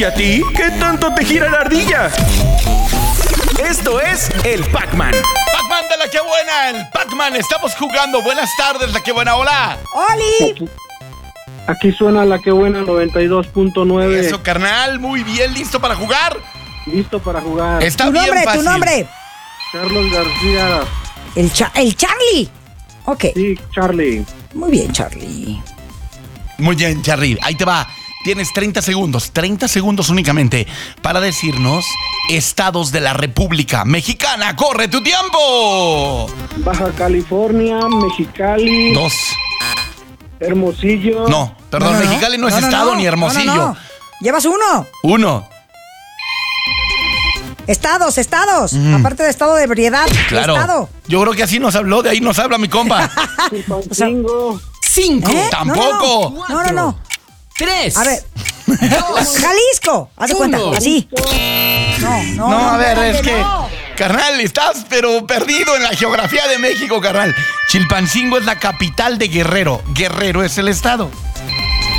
¿Y a ti? ¿Qué tanto te gira la ardilla? Esto es el Pac-Man. Pac-Man de La Que Buena, el Pac-Man. Estamos jugando. Buenas tardes, La Que Buena. Hola. ¡Oli! Aquí suena La Que Buena 92.9. Eso, carnal. Muy bien. ¿Listo para jugar? Listo para jugar. Está Tu bien nombre, fácil. tu nombre. Carlos García. El Charlie. Ok. Sí, Charlie. Muy bien, Charlie. Muy bien, Charly. Ahí te va. Tienes 30 segundos únicamente para decirnos estados de la República Mexicana. ¡Corre tu tiempo! Baja California, Mexicali. 2. Hermosillo. No, perdón, Mexicali no es estado ni Hermosillo. No. Llevas uno. 1. Estados. Aparte de estado de ebriedad. Claro. Estado. Yo creo que así nos habló, de ahí nos habla mi compa. Chilpancingo. 5. ¿Eh? Tampoco. No. 3. A ver. Jalisco. Haz de cuenta. Uno. Así. No, a ver, espérate, es que, no. carnal, estás pero perdido en la geografía de México, carnal. Chilpancingo es la capital de Guerrero. Guerrero es el estado.